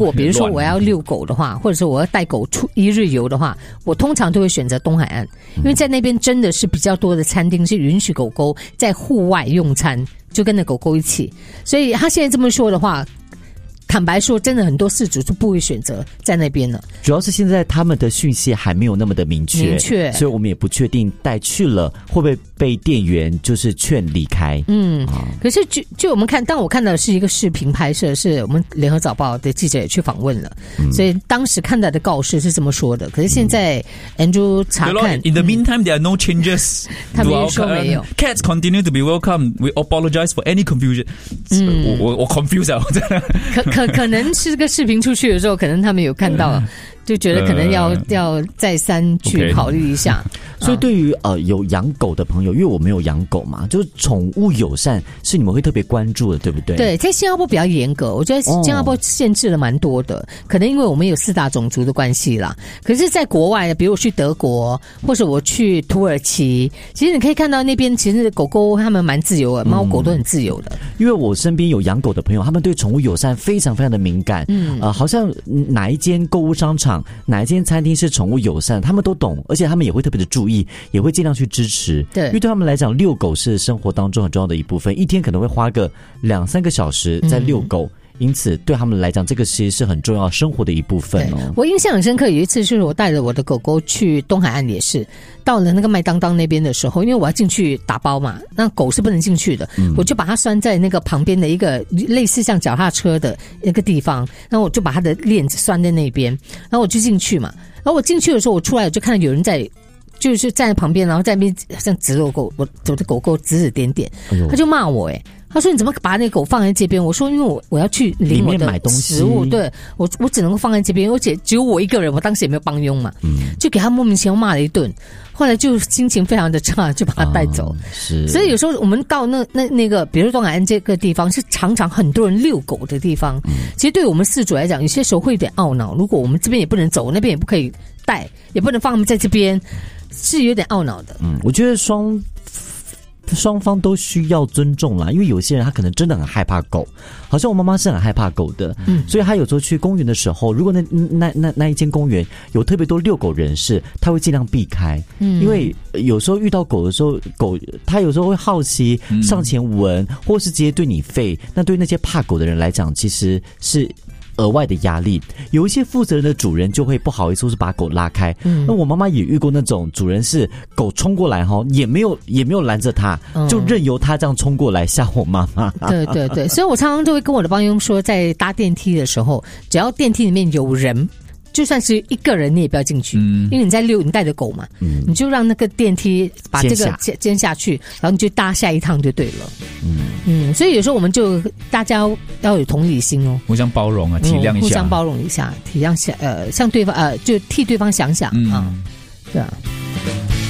比如说我要遛狗的话，或者是我要带狗出一日游的话，我通常都会选择东海岸，因为在那边真的是比较多的餐厅是允许狗狗在户外用餐，就跟着狗狗一起。所以他现在这么说的话，坦白说，真的很多饲主就不会选择在那边了。 主要是现在他们的讯息还没有那么的明确，所以我们也不确定带去了会不会被店员就是劝离开。 可是就我们看，当我看到的是一个视频拍摄，是我们联合早报的记者也去访问了，所以当时看到的告示是这么说的。可是现在 Andrew 查看 ，In the meantime, there are no changes. 他没有说没有。 Cats continue to be welcome. We apologize for any confusion. 我 confused 啊，真的。 可能是个视频出去的时候，可能他们有看到，就觉得可能要再三去考虑一下。 所以对于有养狗的朋友，因为我没有养狗嘛，就是宠物友善是你们会特别关注的，对不对？ 对，在新加坡比较严格，我觉得新加坡限制了蛮多的，可能因为我们有4大种族的关系啦。可是在国外，比如我去德国，或者我去土耳其，其实你可以看到那边其实狗狗他们蛮自由的，猫狗都很自由的。 因为我身边有养狗的朋友，他们对宠物友善非常非常的敏感。好像哪一间购物商场、哪一间餐厅是宠物友善，他们都懂，而且他们也会特别的注意，也会尽量去支持。 对， 因为对他们来讲，遛狗是生活当中很重要的一部分，一天可能会花个2-3个小时在遛狗。因此对他们来讲，这个其实是很重要生活的一部分哦。 我印象很深刻，有一次就是我带着我的狗狗去东海岸也是，到了那个麦当当那边的时候，因为我要进去打包嘛，那狗是不能进去的，我就把它拴在那个旁边的一个类似像脚踏车的一个地方，然后我就把它的链子拴在那边，然后我就进去嘛，然后我进去的时候，我出来我就看到有人就是站在旁边，然后在那边像指我的狗狗指指点点，他就骂我他说你怎么把那个狗放在这边？我说因为我要去领我的食物，对，我只能够放在这边，而且只有我一个人，我当时也没有帮佣嘛，就给他莫名其妙骂了一顿，后来就心情非常的差，就把他带走。 是， 所以有时候我们到那个，比如东海岸这个地方是常常很多人遛狗的地方，其实对我们饲主来讲，有些时候会有点懊恼，如果我们这边也不能走，那边也不可以带，也不能放他们在这边，是有点懊恼的。 我觉得双方都需要尊重啦，因为有些人他可能真的很害怕狗，好像我妈妈是很害怕狗的，所以她有时候去公园的时候，如果那一间公园有特别多遛狗人士，她会尽量避开，因为有时候遇到狗的时候，狗它有时候会好奇上前闻，或是直接对你吠，那对那些怕狗的人来讲，其实是额外的压力。有一些负责任的主人就会不好意思，是把狗拉开。那我妈妈也遇过那种主人是狗冲过来也没有拦着他，就任由他这样冲过来吓我妈妈。 对对对，所以我常常就会跟我的帮佣说，在搭电梯的时候，只要电梯里面有人，就算是一个人你也不要进去，因为你在遛，你带着狗嘛，你就让那个电梯把这个接下去，然后你就搭下一趟就对了。所以有时候我们就大家要有同理心哦， 互相包容啊，体谅一下， 互相包容一下，体谅向对方就替对方想想啊，对啊。